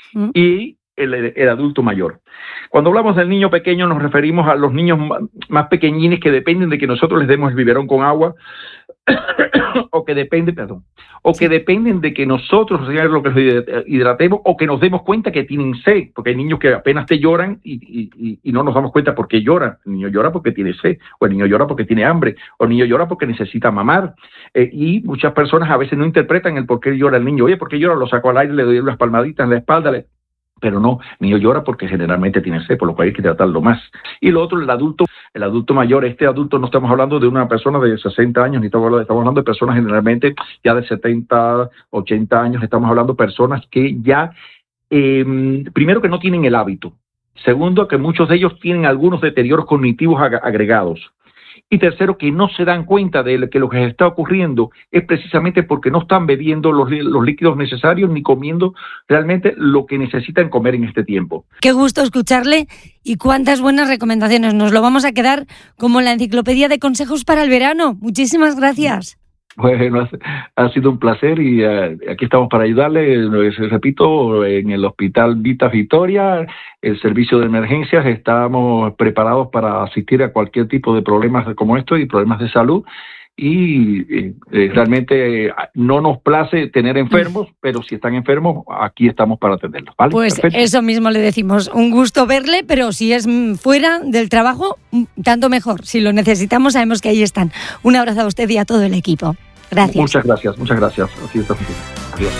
y el adulto mayor. Cuando hablamos del niño pequeño nos referimos a los niños más pequeñines que dependen de que nosotros les demos el biberón con agua o que dependen de que nosotros lo que los hidratemos o que nos demos cuenta que tienen sed, porque hay niños que apenas te lloran y no nos damos cuenta por qué lloran. El niño llora porque tiene sed, o el niño llora porque tiene hambre, o el niño llora porque necesita mamar, y muchas personas a veces no interpretan el por qué llora el niño. Oye, ¿por qué llora? Lo saco al aire, le doy unas palmaditas en la espalda, pero no, el niño llora porque generalmente tiene sed, por lo cual hay que tratarlo más. Y lo otro, el adulto mayor. Este adulto no estamos hablando de una persona de 60 años, ni estamos hablando de personas generalmente ya de 70, 80 años, estamos hablando de personas que ya, primero que no tienen el hábito, segundo que muchos de ellos tienen algunos deterioros cognitivos agregados, y tercero, que no se dan cuenta de que lo que está ocurriendo es precisamente porque no están bebiendo los líquidos necesarios ni comiendo realmente lo que necesitan comer en este tiempo. Qué gusto escucharle y cuántas buenas recomendaciones. Nos lo vamos a quedar como la enciclopedia de consejos para el verano. Muchísimas gracias. Bueno, ha sido un placer y aquí estamos para ayudarle. Repito, en el Hospital Vitas Victoria, el servicio de emergencias, estamos preparados para asistir a cualquier tipo de problemas como estos y problemas de salud. Y realmente no nos place tener enfermos, pero si están enfermos, aquí estamos para atenderlos, ¿vale? Pues perfecto. Eso mismo le decimos. Un gusto verle, pero si es fuera del trabajo, tanto mejor. Si lo necesitamos, sabemos que ahí están. Un abrazo a usted y a todo el equipo. Gracias. Muchas gracias. Así está. Adiós.